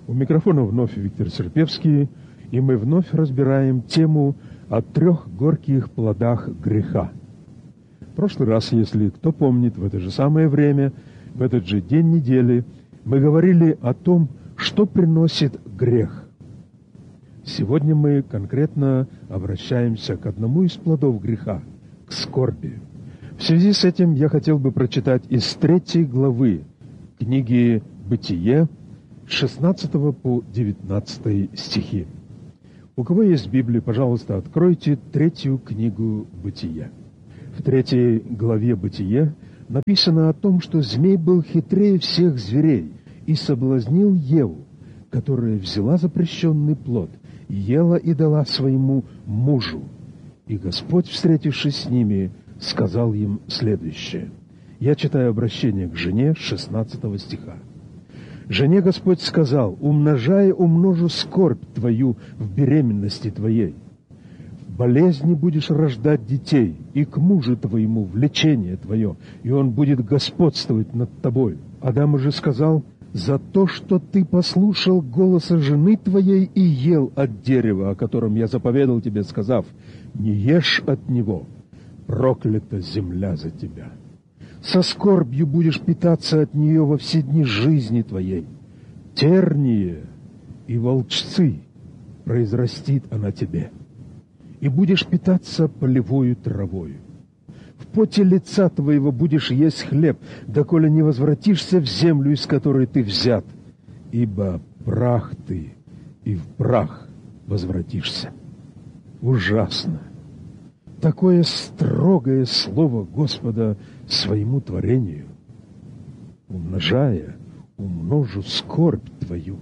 У микрофона вновь Виктор Серпевский, и мы вновь разбираем тему о 3 горьких плодах греха. В прошлый раз, если кто помнит, в это же самое время, в этот же день недели, мы говорили о том, что приносит грех. Сегодня мы конкретно обращаемся к одному из плодов греха, к скорби. В связи с этим я хотел бы прочитать из 3 главы книги «Бытие», с 16 по 19 стихи. У кого есть Библия, пожалуйста, откройте 3 книгу «Бытие». В 3 главе «Бытие» написано о том, что змей был хитрее всех зверей и соблазнил Еву, которая взяла запрещенный плод, ела и дала своему мужу. И Господь, встретившись с ними, сказал им следующее. Я читаю обращение к жене 16 стиха. «Жене Господь сказал, умножая умножу скорбь твою в беременности твоей. В болезни будешь рождать детей, и к мужу твоему влечение твое, и он будет господствовать над тобой. Адам же сказал, за то, что ты послушал голоса жены твоей и ел от дерева, о котором я заповедал тебе, сказав, не ешь от него, проклята земля за тебя. Со скорбью будешь питаться от нее во все дни жизни твоей. Тернии и волчцы произрастит она тебе, и будешь питаться полевою травою. В поте лица твоего будешь есть хлеб, доколе не возвратишься в землю, из которой ты взят, ибо прах ты, и в прах возвратишься». Ужасно! Такое строгое слово Господа своему творению. «Умножая, умножу скорбь твою.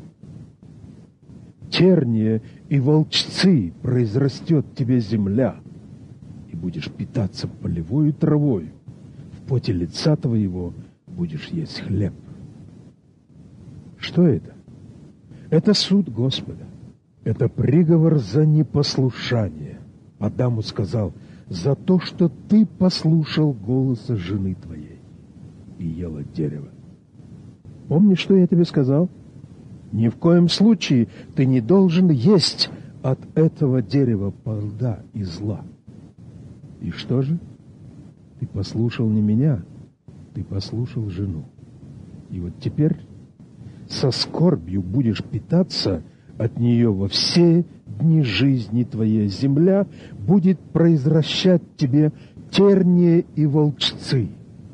Терния и волчцы произрастет тебе земля, и будешь питаться полевою травою. В поте лица твоего будешь есть хлеб». Что это? Это суд Господа. Это приговор за непослушание. Адаму сказал, за то, что ты послушал голоса жены твоей и ел от дерева. Помнишь, что я тебе сказал? Ни в коем случае ты не должен есть от этого дерева плода и зла. И что же? Ты послушал не меня, ты послушал жену. И вот теперь со скорбью будешь питаться от нее во все дни жизни твоей. Земля будет произращать тебе тернии и волчцы.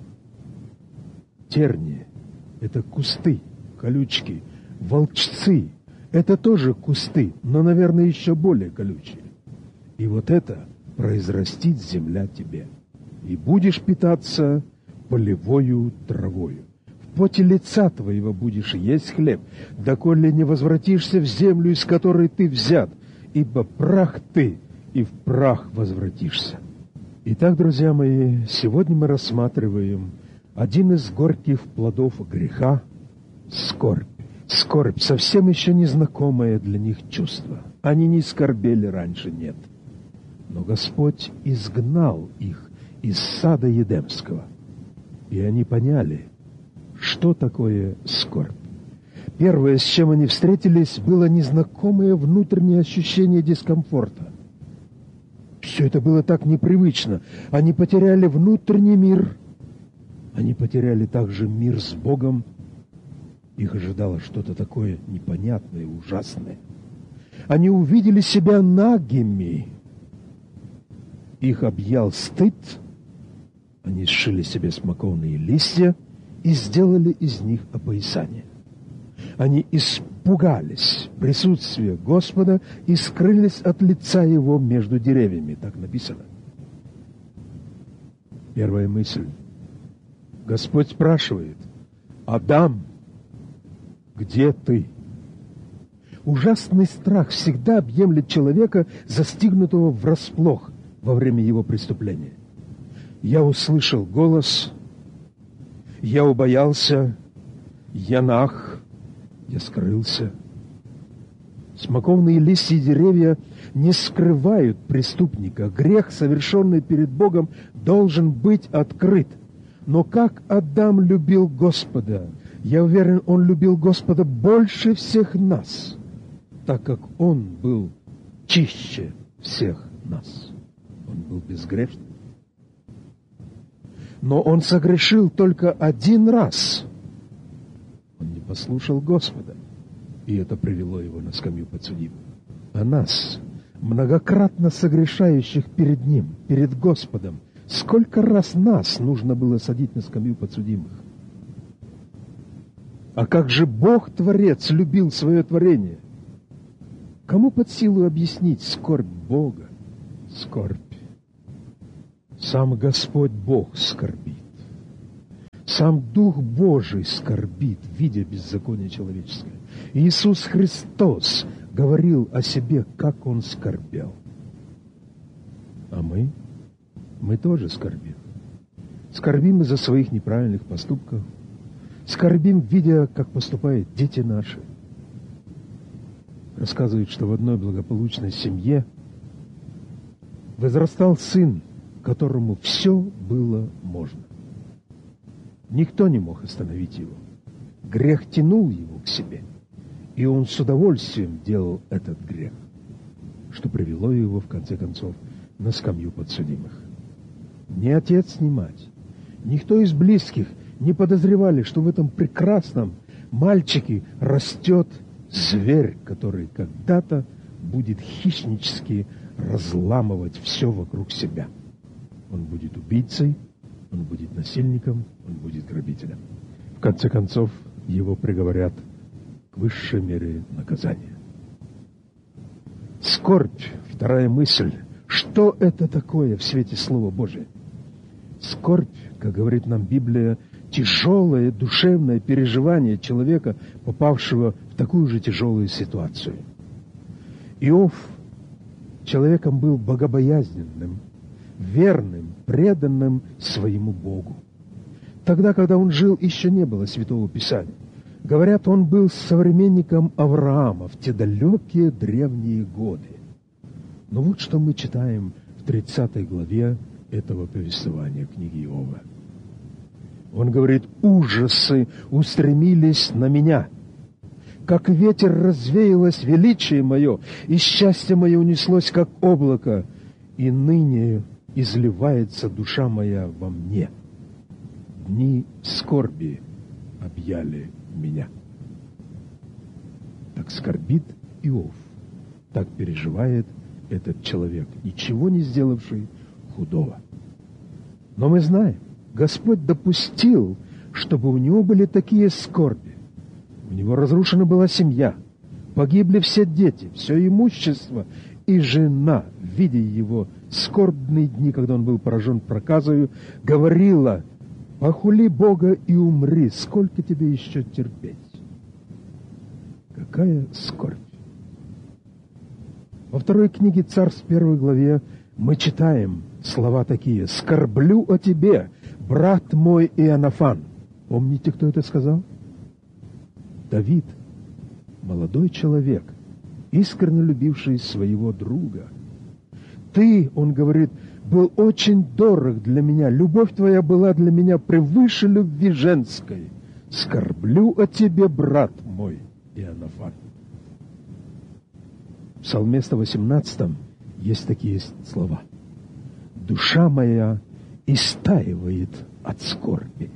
Тернии — это кусты, колючки. Волчцы — это тоже кусты, но, наверное, еще более колючие. И вот это произрастит земля тебе. И будешь питаться полевою травою. В поте лица твоего будешь есть хлеб, доколе не возвратишься в землю, из которой ты взят, ибо прах ты, и в прах возвратишься». Итак, друзья мои, сегодня мы рассматриваем один из горьких плодов греха — скорбь. Скорбь — совсем еще незнакомое для них чувство. Они не скорбели раньше, нет. Но Господь изгнал их из сада Едемского, и они поняли, что такое скорбь. Первое, с чем они встретились, было незнакомое внутреннее ощущение дискомфорта. Все это было так непривычно. Они потеряли внутренний мир. Они потеряли также мир с Богом. Их ожидало что-то такое непонятное, ужасное. Они увидели себя нагими. Их объял стыд. Они сшили себе смоковные листья и сделали из них опоясание. Они испугались присутствия Господа и скрылись от лица Его между деревьями. Так написано. Первая мысль. Господь спрашивает: «Адам, где ты?» Ужасный страх всегда объемлет человека, застигнутого врасплох во время его преступления. Я услышал голос, я убоялся, я наг, я скрылся. Смоковные листья и деревья не скрывают преступника. Грех, совершенный перед Богом, должен быть открыт. Но как Адам любил Господа, Я уверен, он любил Господа больше всех нас, так как он был чище всех нас. Он был безгрешным. Но он согрешил только один раз. Он не послушал Господа, и это привело его на скамью подсудимых. А нас, многократно согрешающих перед Ним, перед Господом, сколько раз нас нужно было садить на скамью подсудимых? А как же Бог, Творец, любил свое творение? Кому под силу объяснить скорбь Бога? Скорбь. Сам Господь Бог скорбит. Сам Дух Божий скорбит, видя беззаконие человеческое. Иисус Христос говорил о себе, как Он скорбел. А мы тоже скорбим. Скорбим из-за своих неправильных поступков. Скорбим, видя, как поступают дети наши. Рассказывают, что в одной благополучной семье возрастал сын, которому все было можно. Никто не мог остановить его. Грех тянул его к себе, и он с удовольствием делал этот грех, что привело его, в конце концов, на скамью подсудимых. Ни отец, ни мать, никто из близких не подозревали, что в этом прекрасном мальчике растет зверь, который когда-то будет хищнически разламывать все вокруг себя. Он будет убийцей, он будет насильником, он будет грабителем. В конце концов, его приговорят к высшей мере наказания. Скорбь, вторая мысль. Что это такое в свете Слова Божия? Скорбь, как говорит нам Библия, тяжелое душевное переживание человека, попавшего в такую же тяжелую ситуацию. Иов человеком был богобоязненным, верным, преданным своему Богу. Тогда, когда он жил, еще не было Святого Писания. Говорят, он был современником Авраама в те далекие древние годы. Но вот что мы читаем в 30 главе этого повествования книги Иова. Он говорит: «Ужасы устремились на меня. Как ветер развеялось величие мое, и счастье мое унеслось, как облако, и ныне изливается душа моя во мне. Дни скорби объяли меня». Так скорбит Иов, так переживает этот человек, ничего не сделавший худого. Но мы знаем, Господь допустил, чтобы у него были такие скорби. У него разрушена была семья, погибли все дети, все имущество, и жена, видя его скорбные дни, когда он был поражен проказою, говорила: «Похули Бога и умри, сколько тебе еще терпеть?» Какая скорбь! Во второй книге Царств, 1 главе, мы читаем слова такие: «Скорблю о тебе, брат мой Иоаннафан». Помните, кто это сказал? Давид, молодой человек, искренне любивший своего друга. «Ты, — он говорит, — был очень дорог для меня, любовь твоя была для меня превыше любви женской. Скорблю о тебе, брат мой Иоаннафан». В Псалме 118 есть такие слова: «Душа моя истаивает от скорби».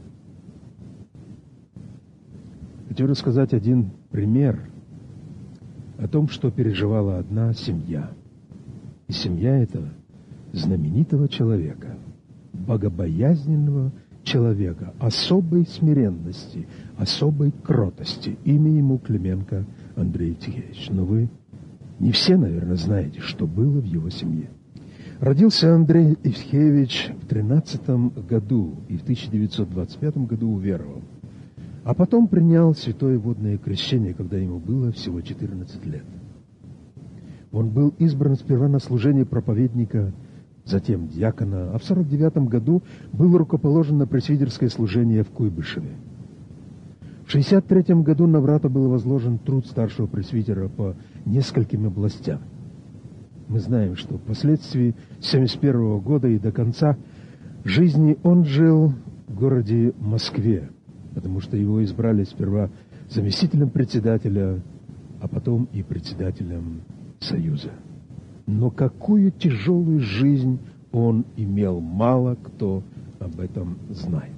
Хочу рассказать один пример о том, что переживала одна семья. И семья этого знаменитого человека, богобоязненного человека, особой смиренности, особой кротости. Имя ему Клименко Андрей Евтихеевич. Но вы не все, наверное, знаете, что было в его семье. Родился Андрей Евтихеевич в 13 году и в 1925 году уверовал. А потом принял святое водное крещение, когда ему было всего 14 лет. Он был избран сперва на служение проповедника, затем диакона, а в 49 году был рукоположен на пресвитерское служение в Куйбышеве. В 63 году на брата был возложен труд старшего пресвитера по нескольким областям. Мы знаем, что впоследствии 71 года и до конца жизни он жил в городе Москве, потому что его избрали сперва заместителем председателя, а потом и председателем Союза. Но какую тяжелую жизнь он имел, мало кто об этом знает.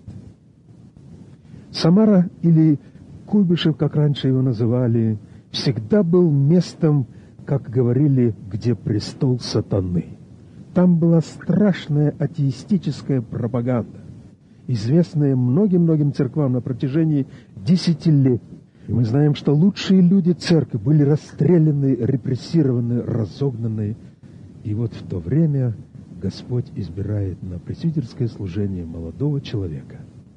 Самара, или Куйбышев, как раньше его называли, всегда был местом, как говорили, где престол сатаны. Там была страшная атеистическая пропаганда, известная многим-многим церквам на протяжении десятилетий. И мы знаем, что лучшие люди церкви были расстреляны, репрессированы, разогнаны. И вот в то время Господь избирает на пресвитерское служение молодого человека.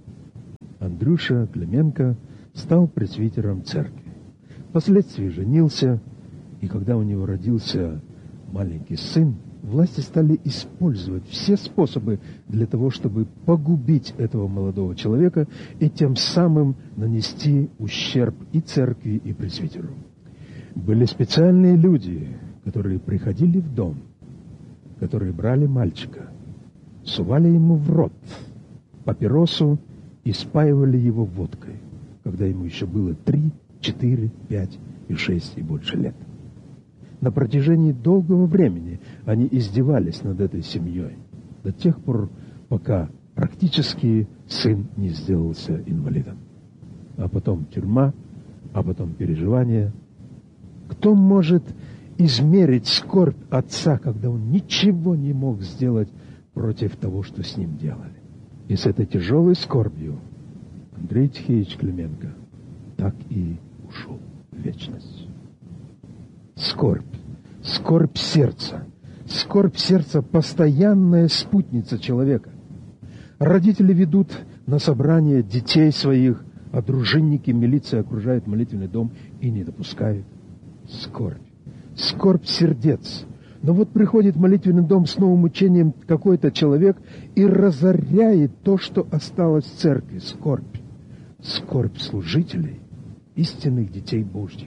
Андрюша Клименко стал пресвитером церкви. Впоследствии женился, и когда у него родился маленький сын, власти стали использовать все способы для того, чтобы погубить этого молодого человека и тем самым нанести ущерб и церкви, и пресвитеру. Были специальные люди, которые приходили в дом, которые брали мальчика, сували ему в рот папиросу и спаивали его водкой, когда ему еще было 3, 4, 5 и 6 и больше лет. На протяжении долгого времени они издевались над этой семьей, до тех пор, пока практически сын не сделался инвалидом. А потом тюрьма, а потом переживания. Кто может измерить скорбь отца, когда он ничего не мог сделать против того, что с ним делали? И с этой тяжелой скорбью Андрей Тихеевич Клименко так и ушел в вечность. Скорбь. Скорбь сердца. Скорбь сердца – постоянная спутница человека. Родители ведут на собрание детей своих, а дружинники, милиция окружают молитвенный дом и не допускают. Скорбь. Скорбь сердец. Но вот приходит в молитвенный дом с новым учением какой-то человек и разоряет то, что осталось в церкви. Скорбь. Скорбь служителей, истинных детей Божьих.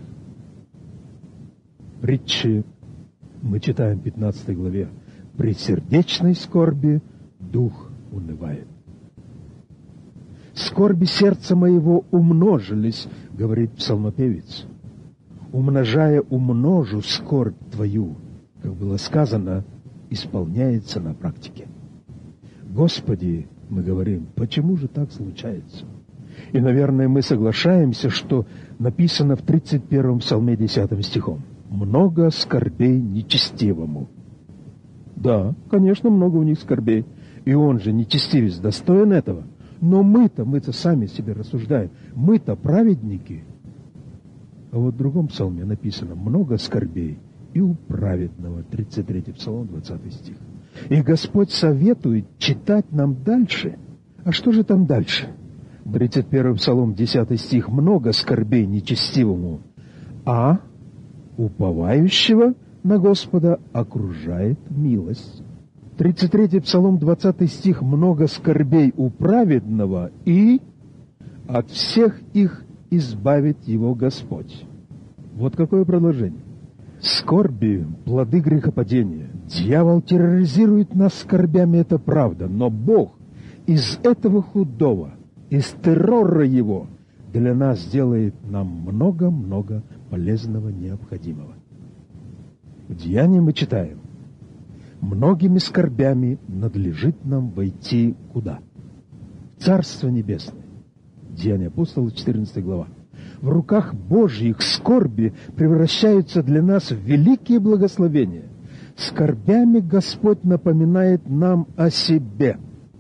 Притчи мы читаем в 15 главе. «При сердечной скорби дух унывает». «Скорби сердца моего умножились, — говорит псалмопевец, — умножая умножу скорбь твою». Как было сказано, исполняется на практике. Господи, мы говорим, почему же так случается? И, наверное, мы соглашаемся, что написано в 31-м псалме 10 стихом. «Много скорбей нечестивому». Да, конечно, много у них скорбей. И он же, нечестивец, достоин этого. Но мы-то сами себе рассуждаем. Мы-то праведники. А вот в другом псалме написано «много скорбей и у праведного». 33-й псалом, 20 стих. И Господь советует читать нам дальше. А что же там дальше? 31-й псалом, 10 стих. «Много скорбей нечестивому, а уповающего на Господа окружает милость». 33-й псалом, 20 стих. «Много скорбей у праведного, и от всех их избавит его Господь». Вот какое продолжение. Скорби – плоды грехопадения. Дьявол терроризирует нас скорбями, это правда. Но Бог из этого худого, из террора его, для нас делает нам много-много полезного, необходимого. В Деянии мы читаем: «Многими скорбями надлежит нам войти куда? В Царство Небесное». Деяния апостолов, 14 глава. В руках Божьих скорби превращаются для нас в великие благословения. Скорбями Господь напоминает нам о себе.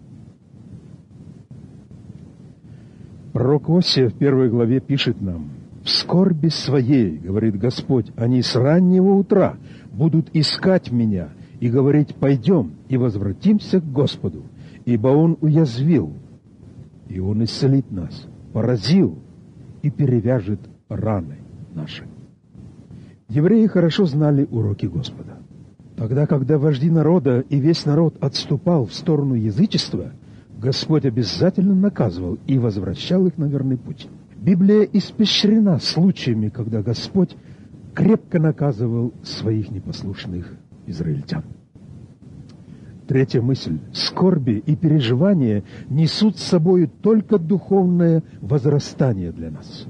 Пророк Осия в 1 главе пишет нам: «В скорби своей, — говорит Господь, — они с раннего утра будут искать меня и говорить: пойдем и возвратимся к Господу, ибо Он уязвил, и Он исцелит нас, поразил и перевяжет раны наши». Евреи хорошо знали уроки Господа. Тогда, когда вожди народа и весь народ отступал в сторону язычества, Господь обязательно наказывал и возвращал их на верный путь. Библия испещрена случаями, когда Господь крепко наказывал своих непослушных израильтян. Третья мысль. Скорби и переживания несут с собой только духовное возрастание для нас.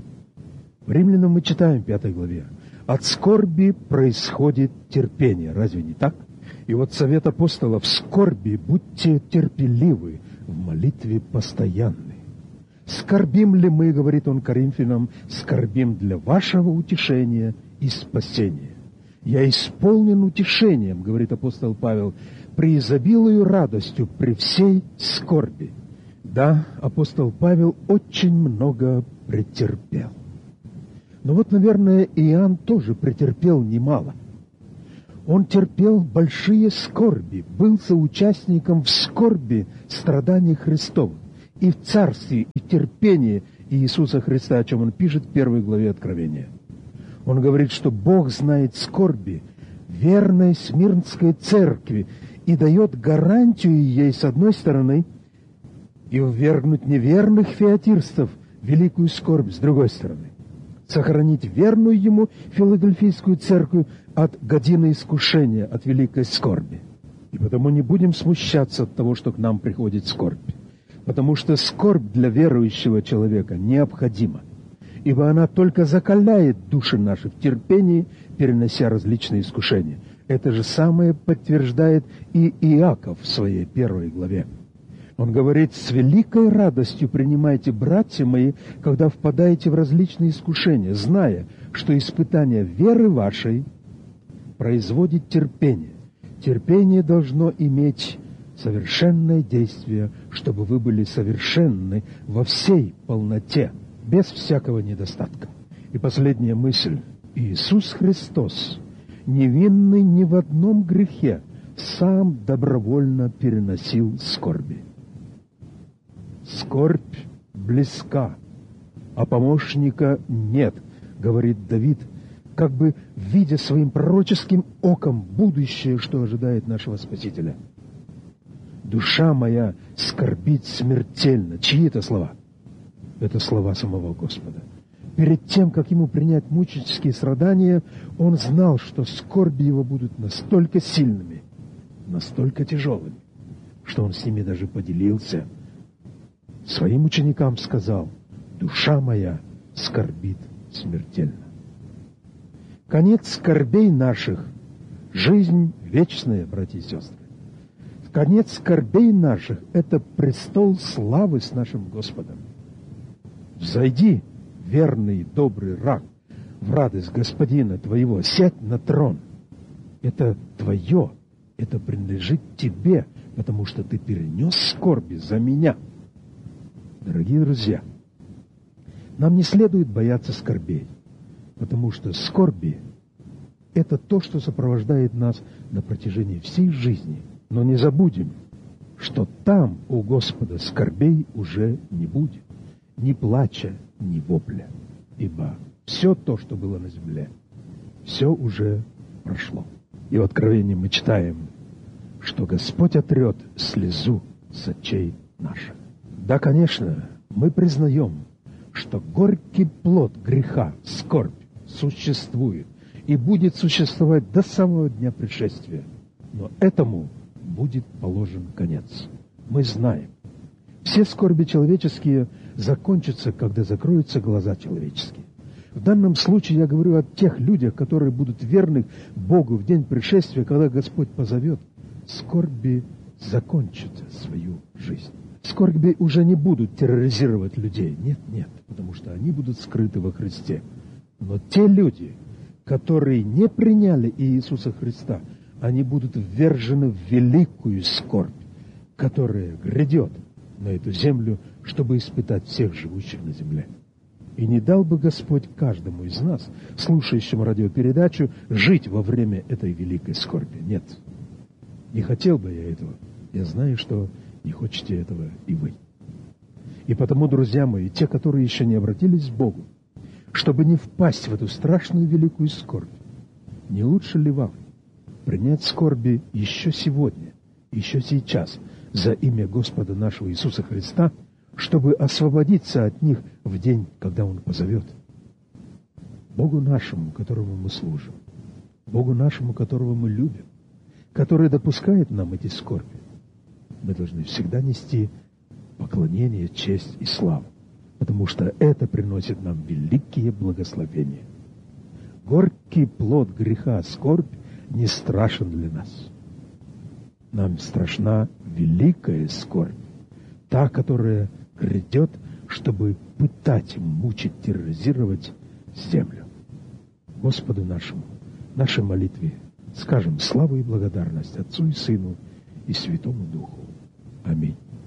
В Римлянам мы читаем в 5 главе. От скорби происходит терпение. Разве не так? И вот совет апостола: в скорби будьте терпеливы, в молитве постоянны. Скорбим ли мы, говорит он Коринфянам, скорбим для вашего утешения и спасения. Я исполнен утешением, говорит апостол Павел, преизобилую радостью при всей скорби. Да, апостол Павел очень много претерпел. Но вот, наверное, Иоанн тоже претерпел немало. Он терпел большие скорби, был соучастником в скорби страданий Христовых и в царстве и терпении Иисуса Христа, о чем он пишет в 1 главе Откровения. Он говорит, что Бог знает скорби верной Смирнской церкви и дает гарантию ей, с одной стороны, и ввергнуть неверных фиатирстов в великую скорбь, с другой стороны. Сохранить верную ему Филадельфийскую церковь от годины искушения, от великой скорби. И потому не будем смущаться от того, что к нам приходит скорбь. Потому что скорбь для верующего человека необходима. Ибо она только закаляет души наши в терпении, перенося различные искушения. Это же самое подтверждает и Иаков в своей 1 главе. Он говорит: «С великой радостью принимайте, братья мои, когда впадаете в различные искушения, зная, что испытание веры вашей производит терпение. Терпение должно иметь совершенное действие, чтобы вы были совершенны во всей полноте, без всякого недостатка». И последняя мысль. Иисус Христос, невинный ни в одном грехе, сам добровольно переносил скорби. «Скорбь близка, а помощника нет», — говорит Давид, как бы видя своим пророческим оком будущее, что ожидает нашего Спасителя. «Душа моя скорбит смертельно». Чьи это слова? Это слова самого Господа. Перед тем, как ему принять мученические страдания, он знал, что скорби его будут настолько сильными, настолько тяжелыми, что он с ними даже поделился. Своим ученикам сказал: «Душа моя скорбит смертельно». Конец скорбей наших — жизнь вечная, братья и сестры. Конец скорбей наших — это престол славы с нашим Господом. Взойди, верный добрый раб, в радость Господина твоего, сядь на трон. Это твое, это принадлежит тебе, потому что ты перенес скорби за меня. Дорогие друзья, нам не следует бояться скорбей, потому что скорби — это то, что сопровождает нас на протяжении всей жизни. Но не забудем, что там у Господа скорбей уже не будет, ни плача, ни вопля, ибо все то, что было на земле, все уже прошло. И в Откровении мы читаем, что Господь отрет слезу с очей наших. Да, конечно, мы признаем, что горький плод греха, скорбь, существует и будет существовать до самого дня пришествия. Но этому будет положен конец. Мы знаем, все скорби человеческие закончатся, когда закроются глаза человеческие. В данном случае я говорю о тех людях, которые будут верны Богу в день пришествия, когда Господь позовет. Скорби закончат свою жизнь. Скорби уже не будут терроризировать людей. Нет, потому что они будут скрыты во Христе. Но те люди, которые не приняли Иисуса Христа, они будут ввержены в великую скорбь, которая грядет на эту землю, чтобы испытать всех живущих на земле. И не дал бы Господь каждому из нас, слушающему радиопередачу, жить во время этой великой скорби. Нет, не хотел бы я этого. Я знаю, что не хотите этого и вы. И потому, друзья мои, те, которые еще не обратились к Богу, чтобы не впасть в эту страшную великую скорбь, не лучше ли вам принять скорби еще сегодня, еще сейчас, за имя Господа нашего Иисуса Христа, чтобы освободиться от них в день, когда Он позовет? Богу нашему, которому мы служим, Богу нашему, которого мы любим, который допускает нам эти скорби, мы должны всегда нести поклонение, честь и славу, потому что это приносит нам великие благословения. Горький плод греха, скорбь, не страшен для нас. Нам страшна великая скорбь, та, которая грядет, чтобы пытать, мучить, терроризировать землю. Господу нашему, нашей молитве скажем славу и благодарность Отцу и Сыну и Святому Духу. Аминь.